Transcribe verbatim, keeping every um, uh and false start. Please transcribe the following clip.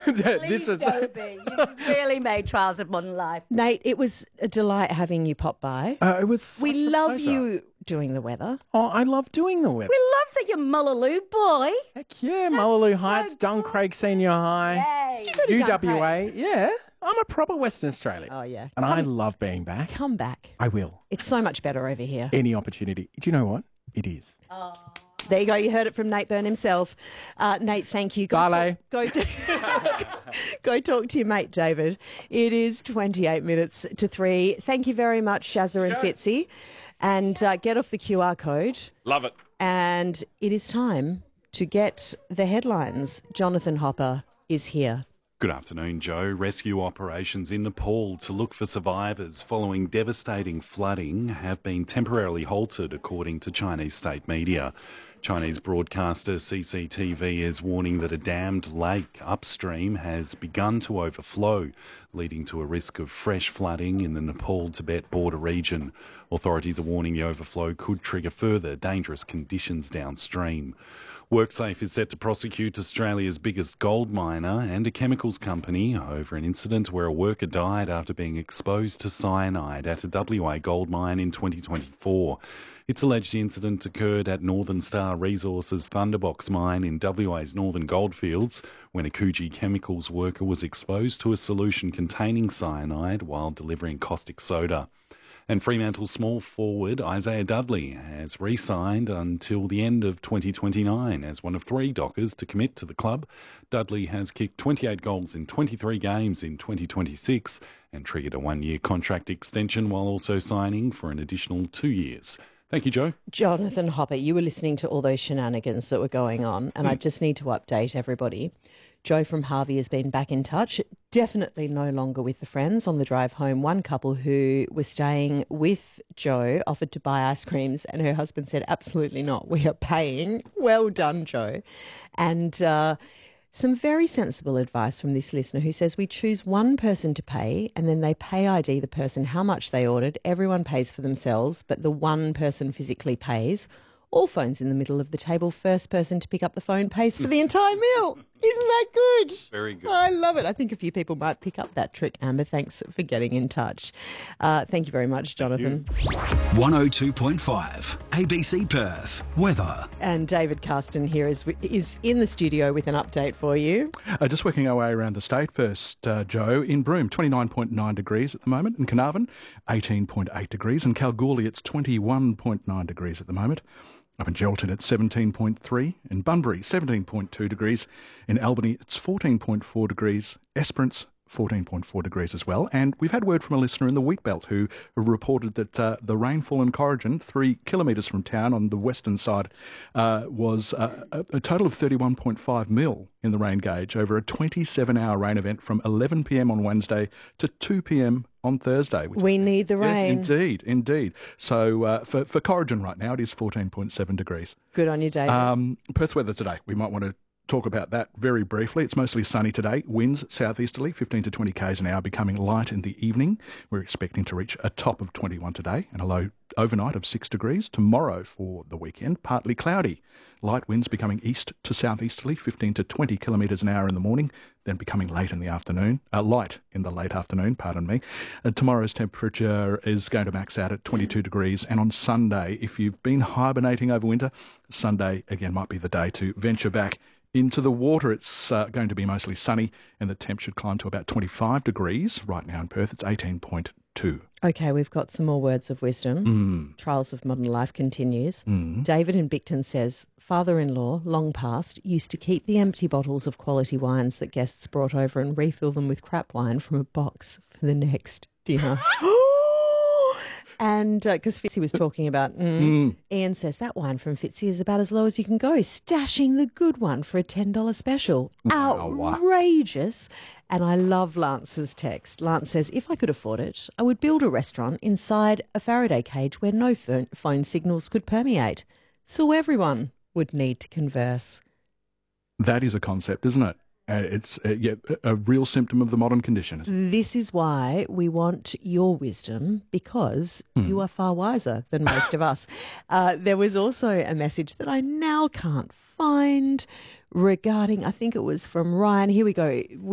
Please was don't be. You've really made Trials of Modern Life. Nate, it was a delight having you pop by. uh, it was. Such We a love pleasure. you doing the weather. Oh, I love doing the weather. We love that you're Mullaloo boy. Heck yeah, Mullaloo so Heights, cool. Duncraig Senior High, Yay. U W A. Yeah, I'm a proper Western Australian. Oh, yeah. And I Come- love being back. Come back. I will. It's so much better over here. Any opportunity. Do you know what? It is. There you go. You heard it from Nate Byrne himself. Uh, Nate, thank you. Go Bye, talk, go, go talk to your mate, David. It is twenty-eight minutes to three. Thank you very much, Shazza and Fitzy. And uh, get off the Q R code. Love it. And it is time to get the headlines. Jonathan Hopper is here. Good afternoon, Joe. Rescue operations in Nepal to look for survivors following devastating flooding have been temporarily halted, according to Chinese state media. Chinese broadcaster C C T V is warning that a dammed lake upstream has begun to overflow, leading to a risk of fresh flooding in the Nepal-Tibet border region. Authorities are warning the overflow could trigger further dangerous conditions downstream. WorkSafe is set to prosecute Australia's biggest gold miner and a chemicals company over an incident where a worker died after being exposed to cyanide at a W A gold mine in twenty twenty-four. It's alleged the incident occurred at Northern Star Resources Thunderbox mine in W A's northern goldfields when a Coogee Chemicals worker was exposed to a solution containing cyanide while delivering caustic soda. And Fremantle small forward Isaiah Dudley has re-signed until the end of twenty twenty-nine as one of three Dockers to commit to the club. Dudley has kicked twenty-eight goals in twenty-three games in twenty twenty-six and triggered a one-year contract extension while also signing for an additional two years. Thank you, Joe. Jonathan Hopper, you were listening to all those shenanigans that were going on, and I just need to update everybody. Joe from Harvey has been back in touch, definitely no longer with the friends. On the drive home, one couple who was staying with Joe offered to buy ice creams, and her husband said, absolutely not, we are paying. Well done, Joe. And uh, some very sensible advice from this listener who says we choose one person to pay and then they pay I D the person how much they ordered. Everyone pays for themselves, but the one person physically pays. All phones in the middle of the table. First person to pick up the phone pays for the entire meal. Isn't that good? Very good. I love it. I think a few people might pick up that trick, Amber. Thanks for getting in touch. Uh, thank you very much, Jonathan. one oh two point five A B C Perth. Weather. And David Carston here is is in the studio with an update for you. Uh, just working our way around the state first, uh, Joe. In Broome, twenty-nine point nine degrees at the moment. In Carnarvon, eighteen point eight degrees. In Kalgoorlie, it's twenty-one point nine degrees at the moment. Up in Geraldton, it's seventeen point three. In Bunbury, seventeen point two degrees. In Albany, it's fourteen point four degrees. Esperance, fourteen point four degrees as well. And we've had word from a listener in the Wheatbelt who reported that uh, the rainfall in Corrigin, three kilometres from town on the western side, uh, was uh, a, a total of thirty-one point five mil in the rain gauge over a twenty-seven hour rain event from eleven p m on Wednesday to two p m on Thursday. Which We need the Yes, rain. indeed, indeed. So uh, for, for Corrigin right now, it is fourteen point seven degrees. Good on you, David. Um, Perth's weather today, we might want to talk about that very briefly. It's mostly sunny today. Winds southeasterly, fifteen to twenty k's an hour, becoming light in the evening. We're expecting to reach a top of twenty-one today and a low overnight of six degrees. Tomorrow for the weekend, partly cloudy. Light winds becoming east to southeasterly, fifteen to twenty kilometres an hour in the morning, then becoming late in the afternoon, uh, light in the late afternoon, pardon me. Uh, tomorrow's temperature is going to max out at twenty-two degrees. And on Sunday, if you've been hibernating over winter, Sunday again might be the day to venture back into the water. It's uh, going to be mostly sunny and the temp should climb to about twenty-five degrees. Right now in Perth, it's eighteen point two. Okay, we've got some more words of wisdom. Mm. Trials of Modern Life continues. Mm. David in Bicton says, father-in-law, long past, used to keep the empty bottles of quality wines that guests brought over and refill them with crap wine from a box for the next dinner. And because uh, Fitzy was talking about, mm, Mm. Ian says that wine from Fitzy is about as low as you can go, stashing the good one for a ten dollars special. Wow, wow. Outrageous. And I love Lance's text. Lance says, if I could afford it, I would build a restaurant inside a Faraday cage where no phone, phone signals could permeate. So everyone would need to converse. That is a concept, isn't it? Uh, it's uh, yeah, a real symptom of the modern condition. Isn't it? This is why we want your wisdom, because you are far wiser than most of us. Uh, there was also a message that I now can't find regarding, I think it was from Ryan. Here we go.